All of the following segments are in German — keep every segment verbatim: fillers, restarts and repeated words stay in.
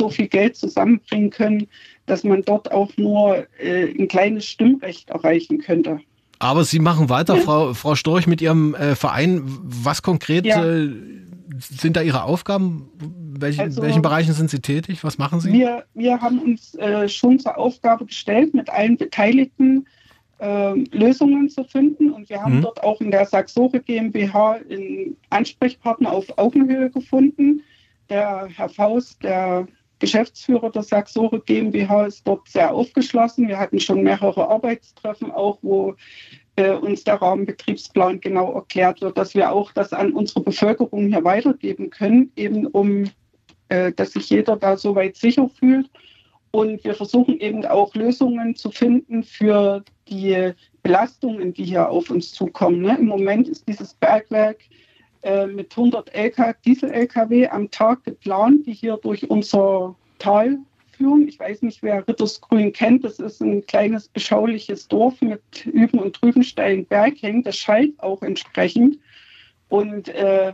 so viel Geld zusammenbringen können, dass man dort auch nur äh, ein kleines Stimmrecht erreichen könnte. Aber Sie machen weiter, ja. Frau, Frau Storch, mit Ihrem äh, Verein. Was konkret ja. äh, sind da Ihre Aufgaben? Welche, also, in welchen Bereichen sind Sie tätig? Was machen Sie? Wir, wir haben uns äh, schon zur Aufgabe gestellt, mit allen Beteiligten äh, Lösungen zu finden. Und wir haben mhm. dort auch in der Saxore GmbH einen Ansprechpartner auf Augenhöhe gefunden. Der Herr Faust, der Geschäftsführer der Saxore GmbH, ist dort sehr aufgeschlossen. Wir hatten schon mehrere Arbeitstreffen auch, wo äh, uns der Rahmenbetriebsplan genau erklärt wird, dass wir auch das an unsere Bevölkerung hier weitergeben können, eben um, äh, dass sich jeder da soweit sicher fühlt. Und wir versuchen eben auch Lösungen zu finden für die Belastungen, die hier auf uns zukommen. Ne? Im Moment ist dieses Bergwerk äh, mit hundert L K Diesel-L K W am Tag geplant, die hier durch unser Tal führen. Ich weiß nicht, wer Rittersgrün kennt. Das ist ein kleines, beschauliches Dorf mit Üben und drüben steilen Berghängen. Das schallt auch entsprechend. Und äh,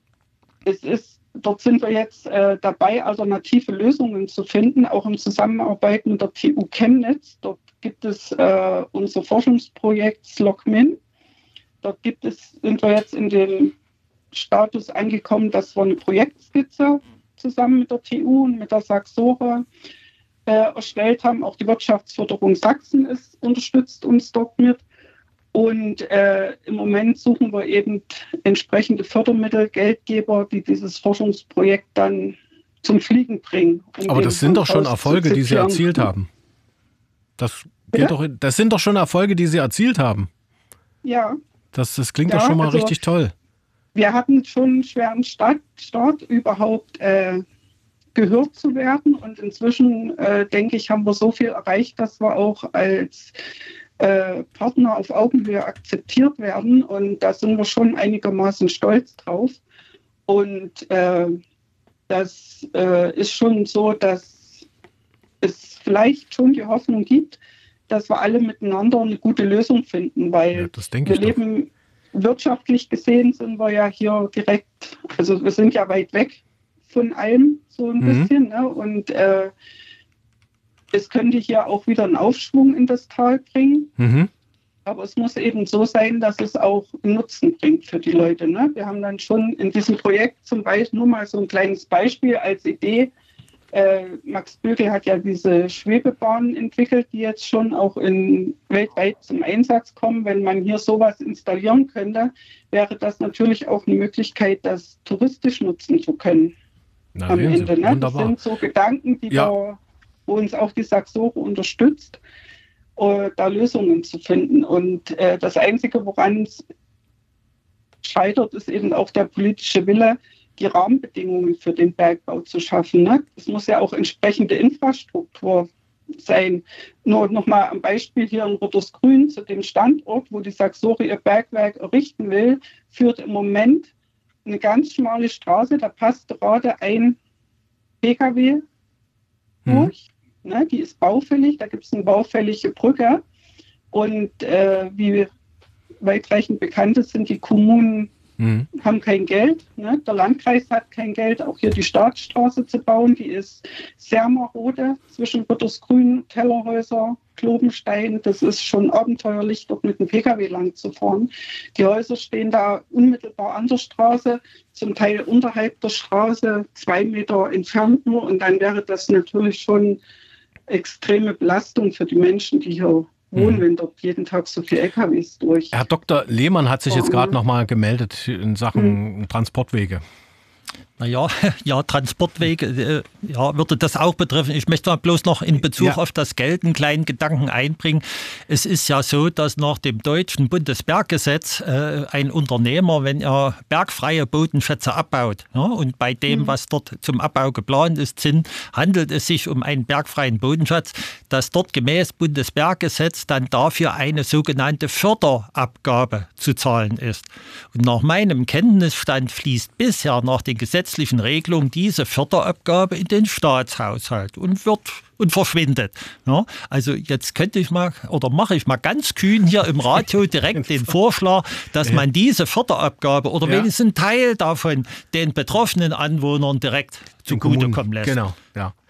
es ist Dort sind wir jetzt äh, dabei, alternative Lösungen zu finden, auch im Zusammenarbeit mit der T U Chemnitz. Dort gibt es äh, unser Forschungsprojekt SLOCMIN. Dort gibt es, sind wir jetzt in dem Status angekommen, dass wir eine Projektskizze zusammen mit der T U und mit der Saxore äh, erstellt haben. Auch die Wirtschaftsförderung Sachsen ist, unterstützt uns dort mit. Und äh, im Moment suchen wir eben entsprechende Fördermittel, Geldgeber, die dieses Forschungsprojekt dann zum Fliegen bringen. Um Aber das sind doch schon Erfolge, die Sie erzielt haben. Das, geht doch, das sind doch schon Erfolge, die Sie erzielt haben. Ja. Das, das klingt ja, doch schon mal also richtig toll. Wir hatten schon einen schweren Start, Start überhaupt äh, gehört zu werden. Und inzwischen, äh, denke ich, haben wir so viel erreicht, dass wir auch als Partner auf Augenhöhe akzeptiert werden, und da sind wir schon einigermaßen stolz drauf. Und äh, das äh, ist schon so, dass es vielleicht schon die Hoffnung gibt, dass wir alle miteinander eine gute Lösung finden, weil ja, das denke wir ich leben doch. Wirtschaftlich gesehen sind wir ja hier direkt, also wir sind ja weit weg von allem so ein mhm. bisschen, ne? Und äh, es könnte hier auch wieder einen Aufschwung in das Tal bringen. Mhm. Aber es muss eben so sein, dass es auch einen Nutzen bringt für die Leute. Ne? Wir haben dann schon in diesem Projekt zum Beispiel nur mal so ein kleines Beispiel als Idee. Äh, Max Bögel hat ja diese Schwebebahnen entwickelt, die jetzt schon auch in, weltweit zum Einsatz kommen. Wenn man hier sowas installieren könnte, wäre das natürlich auch eine Möglichkeit, das touristisch nutzen zu können. Na, am Ende. Ne? Das sind so Gedanken, die ja. da wo uns auch die Saxore unterstützt, uh, da Lösungen zu finden. Und uh, das Einzige, woran es scheitert, ist eben auch der politische Wille, die Rahmenbedingungen für den Bergbau zu schaffen. Ne? Es muss ja auch entsprechende Infrastruktur sein. Nur nochmal am Beispiel hier in Rittersgrün zu dem Standort, wo die Saxore ihr Bergwerk errichten will, führt im Moment eine ganz schmale Straße, da passt gerade ein P K W durch. Ne, die ist baufällig, da gibt es eine baufällige Brücke. Und äh, wie weitreichend bekannt ist, sind die Kommunen, mhm. haben kein Geld. Ne? Der Landkreis hat kein Geld, auch hier die Staatsstraße zu bauen. Die ist sehr marode zwischen Rittersgrün, Tellerhäuser, Klobenstein. Das ist schon abenteuerlich, dort mit dem P K W lang zu fahren. Die Häuser stehen da unmittelbar an der Straße, zum Teil unterhalb der Straße, zwei Meter entfernt nur. Und dann wäre das natürlich schon extreme Belastung für die Menschen, die hier wohnen, mhm. wenn dort jeden Tag so viele L K Ws durch. Herr Doktor Lehmann hat sich jetzt gerade noch mal gemeldet in Sachen mhm. Transportwege. Naja, ja, Transportwege, äh, ja, würde das auch betreffen. Ich möchte bloß noch in Bezug ja. auf das Geld einen kleinen Gedanken einbringen. Es ist ja so, dass nach dem deutschen Bundesberggesetz äh, ein Unternehmer, wenn er bergfreie Bodenschätze abbaut, ja, und bei dem, mhm. was dort zum Abbau geplant ist, sind, handelt es sich um einen bergfreien Bodenschatz, dass dort gemäß Bundesberggesetz dann dafür eine sogenannte Förderabgabe zu zahlen ist. Und nach meinem Kenntnisstand fließt bisher nach den gesetzlichen Regelungen diese Förderabgabe in den Staatshaushalt und wird und verschwindet. Ja, also jetzt könnte ich mal oder mache ich mal ganz kühn hier im Radio direkt den Vorschlag, dass ja. man diese Förderabgabe oder ja. wenigstens einen Teil davon den betroffenen Anwohnern direkt zugutekommen lässt. Genau, ja.